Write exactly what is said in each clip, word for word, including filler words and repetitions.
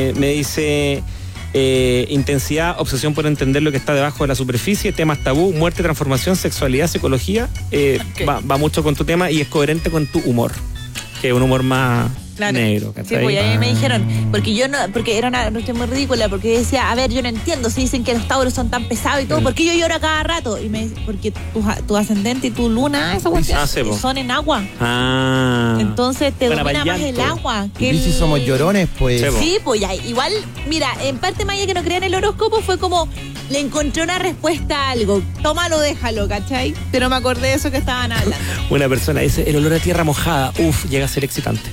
Eh, me dice... Eh, intensidad, obsesión por entender lo que está debajo de la superficie, temas tabú, muerte, transformación, sexualidad, psicología, eh, okay. va, va mucho con tu tema y es coherente con tu humor, que es un humor más claro. negro, ¿cachai? Sí, pues a mí me dijeron, porque yo no, porque era una noche muy ridícula, porque decía, a ver, yo no entiendo, si dicen que los tauros son tan pesados y todo, ¿por qué yo lloro a cada rato? Y me dice, porque tu, tu ascendente y tu luna, esa cuestión, ah, sí, son en agua. Ah. Entonces te Para domina más el agua. Que y el... si somos llorones, pues. Sí, pues ya, igual, mira, en parte más allá que no crean el horóscopo, fue como, le encontré una respuesta a algo, tómalo, déjalo, ¿cachai? Pero me acordé de eso que estaban hablando. Una persona dice, el olor a tierra mojada, uff, llega a ser excitante.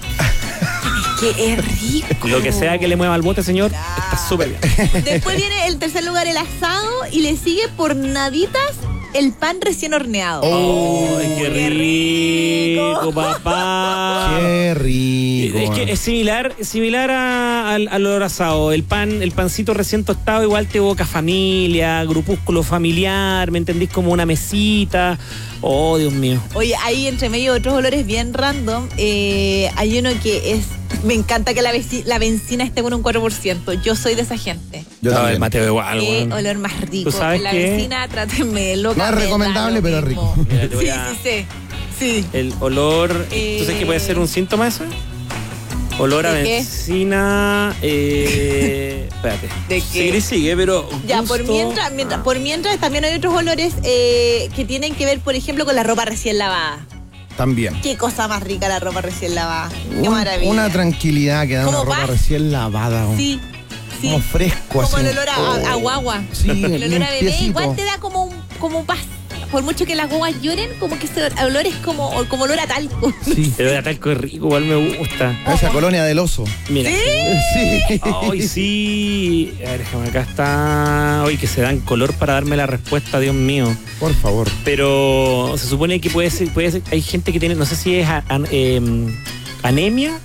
Que es rico. Lo que sea que le mueva al bote, señor, claro. Está súper bien. Después viene el tercer lugar, el asado, y le sigue por naditas el pan recién horneado. ¡Oh, oh qué, qué rico, rico, papá! ¡Qué rico! Es que es similar, similar a, al, al olor asado. El pan, el pancito recién tostado igual te evoca familia, grupúsculo familiar, ¿me entendís? Como una mesita. Oh, Dios mío. Oye, ahí entre medio otros olores bien random, eh, hay uno que es... Me encanta que la, veci- la benzina esté con un cuatro por ciento. Yo soy de esa gente. Yo no, también. el Mateo igual. Qué bueno. olor más rico. ¿Tú sabes la qué? vecina, trátenme de loca. No es recomendable, pero rico. Mira, Sí, a... sí, sí, sí. El olor... Eh... ¿Tú sabes qué puede ser un síntoma eso? Olor a benzina... Eh... Espérate. ¿De qué? Sigue, sigue, pero... Ya, gusto... por mientras, mientras, por mientras también hay otros olores eh, que tienen que ver, por ejemplo, con la ropa recién lavada. También. Qué cosa más rica la ropa recién lavada. Qué Un, maravilla. Una tranquilidad que da una ropa paz? recién lavada. Sí, sí. Como fresco, como así. Como el olor a, oh. a, a guagua. Sí, el olor a bebé limpiecito. igual te da como un, como paz. Por mucho que las guaguas lloren, como que ese olor es como, como olor a talco. Sí. El olor a talco es rico, igual me gusta. A esa colonia del oso. Mira. ¿Sí? Sí. Ay, sí. A ver, déjame, acá está. Ay, que se dan color para darme la respuesta, Dios mío. Por favor. Pero se supone que puede ser, puede ser, hay gente que tiene, no sé si es a, a, eh, anemia.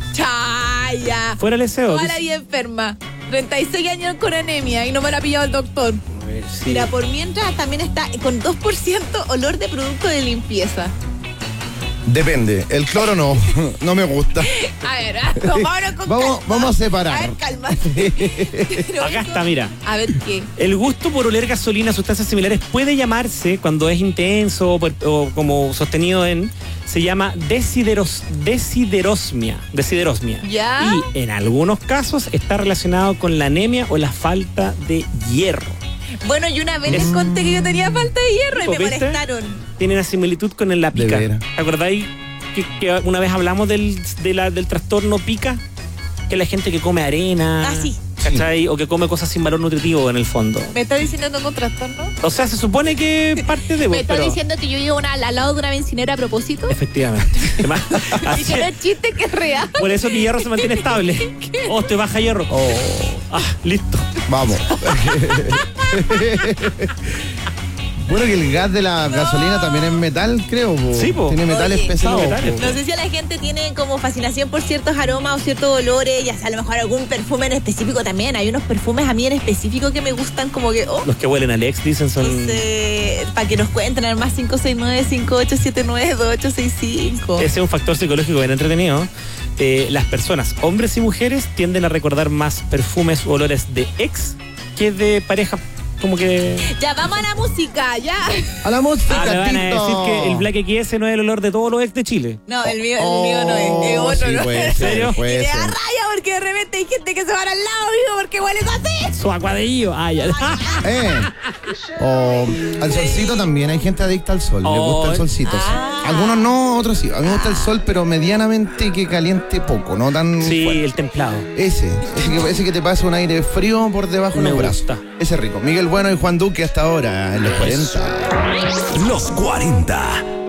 Chaya. Fuera el deseo. Toda la vida enferma. treinta y seis años con anemia y no me la ha pillado el doctor. A ver, sí. Mira, por mientras también está con dos por ciento olor de producto de limpieza. Depende. El cloro no. No me gusta. A ver, vámonos con vamos, calma. vamos a separar. A ver, cálmate. Acá está, mira. A ver qué. El gusto por oler gasolina, sustancias similares, puede llamarse, cuando es intenso o, o como sostenido en, se llama desideros, desiderosmia. Desiderosmia. ¿Ya? Y en algunos casos está relacionado con la anemia o la falta de hierro. Bueno, y una vez les conté que yo tenía falta de hierro y me ¿Viste? molestaron. Tiene una similitud con el la pica. De veras. ¿Te acordáis que, que una vez hablamos del, de la, del trastorno pica? Que es la gente que come arena. Ah, sí. ¿Cachai? Sí. O que come cosas sin valor nutritivo en el fondo. ¿Me estás diciendo que tengo un trastorno? O sea, se supone que parte de vos, ¿Me estás pero... diciendo que yo vivo una, al lado de una bencinera a propósito? Efectivamente. Y que no es chiste, que es real. Por eso mi hierro se mantiene estable. Oh, te baja hierro. Oh. Ah, listo. Vamos. Bueno, que el gas de la no. gasolina también es metal, creo. Po. Sí, po. Tiene metales Oye, pesados. metales. No sé si la gente tiene como fascinación por ciertos aromas o ciertos olores, ya sea a lo mejor algún perfume en específico también. Hay unos perfumes a mí en específico que me gustan como que... Oh, Los que huelen a Alex dicen son... no sé, para que nos cuenten al más cinco seis nueve, cinco ocho siete nueve, dos ocho seis cinco. Ese es un factor psicológico bien entretenido. Eh, las personas, hombres y mujeres, tienden a recordar más perfumes o olores de ex que de pareja. Como que... Ya, vamos a la música, ya. A la música, ah, me van a Tito. decir que el Black X S no es el olor de todos los ex de Chile. No, el mío, el Oh, mío no es, es otro, sí, ¿no? puede ¿En ser, serio? puede Y me da ser. raya porque de repente hay gente que se va al lado mío porque hueles así. Su acuadillo. Ah, ya. Eh. O al solcito también. Hay gente adicta al sol. Le Oh. gusta el solcito. sí. Ah. Algunos no, otros sí. A mí me gusta el sol, pero medianamente que caliente poco, no tan Sí, fuerte. el templado. Ese, ese que, ese que te pasa un aire frío por debajo de Me los brazos. gusta. Ese es rico. Miguel Bueno y Juan Duque hasta ahora, en los cuarenta. Los cuarenta.